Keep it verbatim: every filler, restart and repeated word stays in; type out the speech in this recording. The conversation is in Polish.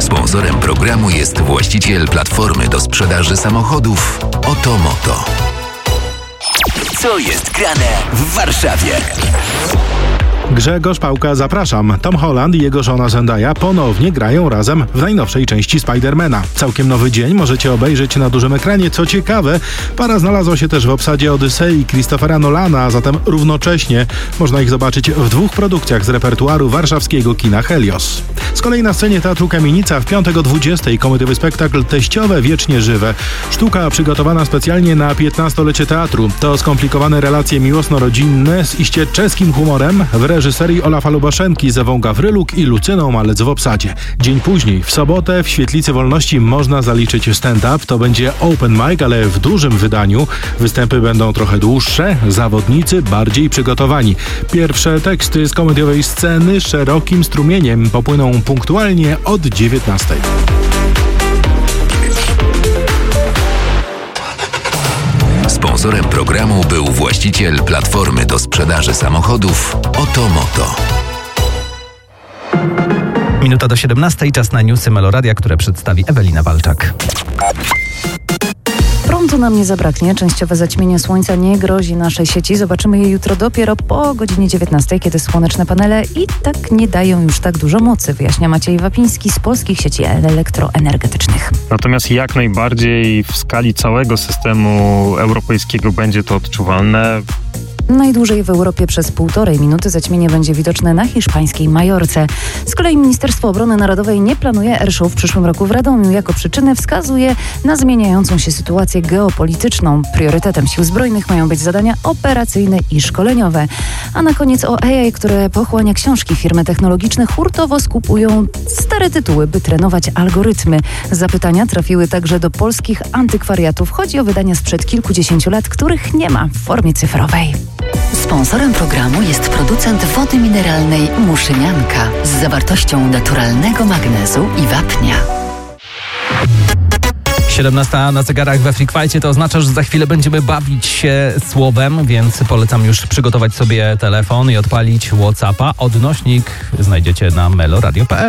Sponsorem programu jest właściciel platformy do sprzedaży samochodów Otomoto. Co jest grane w Warszawie? Grzegorz Pałka, zapraszam. Tom Holland i jego żona Zendaya ponownie grają razem w najnowszej części Spidermana. Całkiem nowy dzień możecie obejrzeć na dużym ekranie. Co ciekawe, para znalazła się też w obsadzie Odysei Christophera Nolana, a zatem równocześnie można ich zobaczyć w dwóch produkcjach z repertuaru warszawskiego kina Helios. Z kolei na scenie Teatru Kamienica w piątek o dwudziestej komediowy spektakl Teściowe wiecznie żywe. Sztuka przygotowana specjalnie na piętnastolecie teatru. To skomplikowane relacje miłosno-rodzinne z iście czeskim humorem w reżyserii Olafa Lubaszenki z Ewą Gawryluk i Lucyną Malec w obsadzie. Dzień później, w sobotę w Świetlicy Wolności można zaliczyć stand-up. To będzie open mic, ale w dużym wydaniu. Występy będą trochę dłuższe, zawodnicy bardziej przygotowani. Pierwsze teksty z komediowej sceny szerokim strumieniem popłyną punktualnie od dziewiętnastej. Sponsorem programu był właściciel platformy do sprzedaży samochodów Otomoto. Minuta do siedemnastej, czas na newsy Meloradia, które przedstawi Ewelina Walczak. Prądu nam nie zabraknie. Częściowe zaćmienie słońca nie grozi naszej sieci. Zobaczymy je jutro dopiero po godzinie dziewiętnastej, kiedy słoneczne panele i tak nie dają już tak dużo mocy, wyjaśnia Maciej Wapiński z Polskich Sieci Elektroenergetycznych. Natomiast jak najbardziej w skali całego systemu europejskiego będzie to odczuwalne. Najdłużej w Europie przez półtorej minuty zaćmienie będzie widoczne na hiszpańskiej Majorce. Z kolei Ministerstwo Obrony Narodowej nie planuje airshow w przyszłym roku w Radomiu. Jako przyczynę wskazuje na zmieniającą się sytuację geopolityczną. Priorytetem sił zbrojnych mają być zadania operacyjne i szkoleniowe. A na koniec o A I, które pochłania książki. Firmy technologiczne hurtowo skupują stare tytuły, by trenować algorytmy. Zapytania trafiły także do polskich antykwariatów. Chodzi o wydania sprzed kilkudziesięciu lat, których nie ma w formie cyfrowej. Sponsorem programu jest producent wody mineralnej Muszynianka z zawartością naturalnego magnezu i wapnia. siedemnasta na zegarach we Freak Fightie, to oznacza, że za chwilę będziemy bawić się słowem, więc polecam już przygotować sobie telefon i odpalić WhatsAppa. Odnośnik znajdziecie na meloradio kropka pe el.